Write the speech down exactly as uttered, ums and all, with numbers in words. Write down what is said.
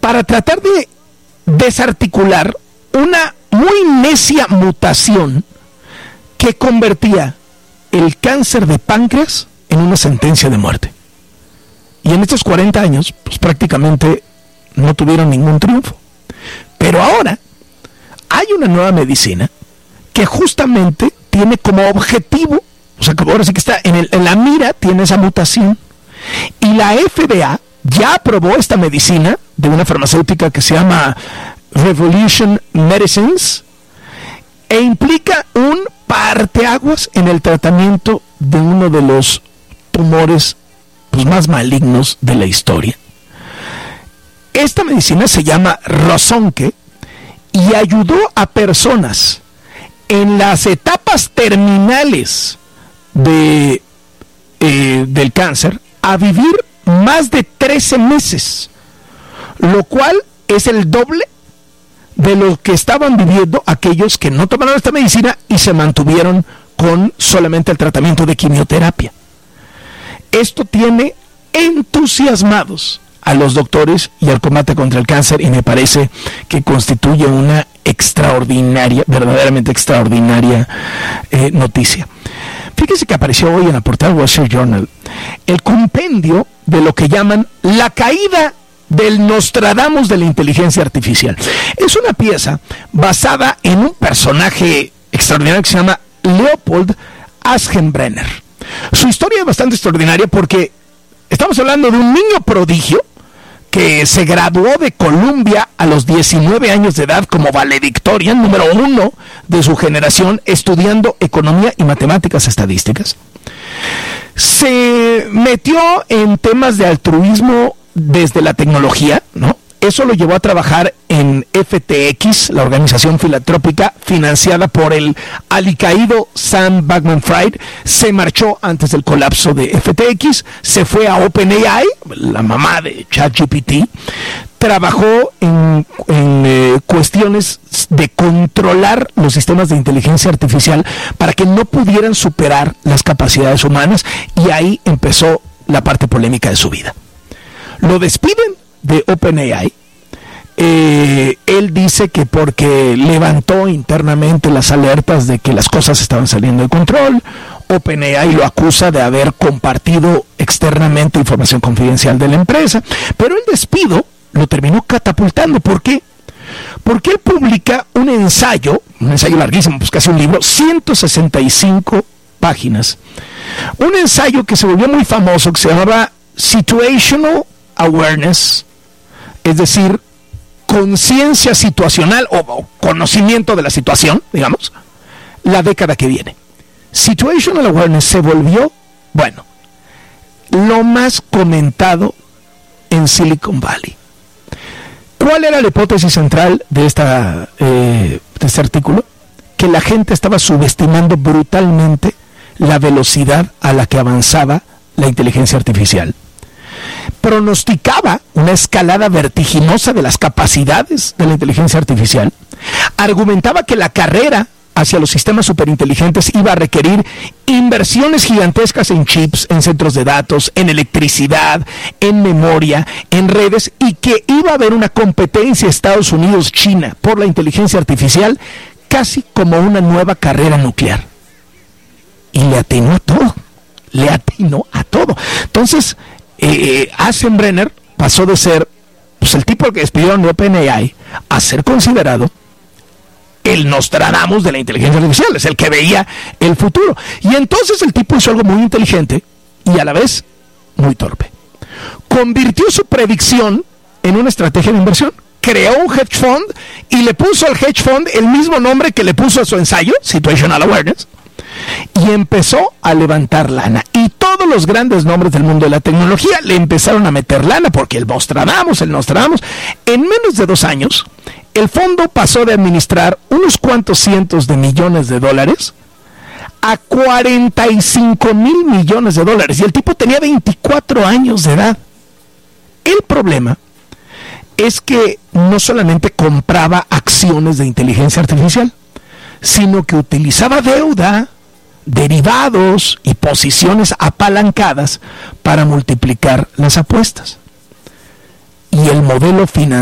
para tratar de desarticular una muy necia mutación que convertía el cáncer de páncreas en una sentencia de muerte. Y en estos cuarenta años, pues prácticamente no tuvieron ningún triunfo. Pero ahora hay una nueva medicina que justamente tiene como objetivo, o sea, que ahora sí que está en, el, en la mira, tiene esa mutación. Y la F D A ya aprobó esta medicina de una farmacéutica que se llama Revolution Medicines e implica un parteaguas en el tratamiento de uno de los tumores pues, más malignos de la historia. Esta medicina se llama Rozonque y ayudó a personas en las etapas terminales de, eh, del cáncer a vivir más de trece meses, lo cual es el doble de lo que estaban viviendo aquellos que no tomaron esta medicina y se mantuvieron con solamente el tratamiento de quimioterapia. Esto tiene entusiasmados a los doctores y al combate contra el cáncer, y me parece que constituye una extraordinaria, verdaderamente extraordinaria eh, noticia. Fíjese que apareció hoy en la portada Wall Street Journal el compendio de lo que llaman la caída del Nostradamus de la inteligencia artificial. Es una pieza basada en un personaje extraordinario que se llama Leopold Aschenbrenner. Su historia es bastante extraordinaria porque estamos hablando de un niño prodigio que se graduó de Columbia a los diecinueve años de edad como valedictorian, número uno de su generación, estudiando economía y matemáticas estadísticas. Se metió en temas de altruismo desde la tecnología, ¿no? Eso lo llevó a trabajar en F T X, la organización filantrópica financiada por el alicaído Sam Bankman-Fried. Se marchó antes del colapso de F T X, se fue a OpenAI, la mamá de ChatGPT, trabajó en, en eh, cuestiones de controlar los sistemas de inteligencia artificial para que no pudieran superar las capacidades humanas, y ahí empezó la parte polémica de su vida. Lo despiden de OpenAI. Eh, él dice que porque levantó internamente las alertas de que las cosas estaban saliendo de control. OpenAI lo acusa de haber compartido externamente información confidencial de la empresa, pero el despido lo terminó catapultando. ¿Por qué? Porque él publica un ensayo, un ensayo larguísimo, pues casi un libro, ciento sesenta y cinco páginas, un ensayo que se volvió muy famoso, que se llamaba Situational Awareness, es decir, conciencia situacional o, o conocimiento de la situación, digamos, la década que viene. Situational Awareness se volvió, bueno, lo más comentado en Silicon Valley. ¿Cuál era la hipótesis central de, esta, eh, de este artículo? Que la gente estaba subestimando brutalmente la velocidad a la que avanzaba la inteligencia artificial. Pronosticaba una escalada vertiginosa de las capacidades de la inteligencia artificial. Argumentaba que la carrera hacia los sistemas superinteligentes iba a requerir inversiones gigantescas en chips, en centros de datos, en electricidad, en memoria, en redes, y que iba a haber una competencia Estados Unidos-China por la inteligencia artificial, casi como una nueva carrera nuclear. Y le atinó a todo, le atinó a todo. Entonces, eh, Aschenbrenner pasó de ser pues, el tipo que despidieron de OpenAI a ser considerado el Nostradamus de la inteligencia artificial, es el que veía el futuro. Y entonces el tipo hizo algo muy inteligente y a la vez muy torpe. Convirtió su predicción en una estrategia de inversión. Creó un hedge fund y le puso al hedge fund el mismo nombre que le puso a su ensayo, Situational Awareness, y empezó a levantar lana. Y todos los grandes nombres del mundo de la tecnología le empezaron a meter lana, porque el Nostradamus, el Nostradamus, en menos de dos años, el fondo pasó de administrar unos cuantos cientos de millones de dólares a cuarenta y cinco mil millones de dólares. Y el tipo tenía veinticuatro años de edad. El problema es que no solamente compraba acciones de inteligencia artificial, sino que utilizaba deuda, derivados y posiciones apalancadas para multiplicar las apuestas. Y el modelo financiero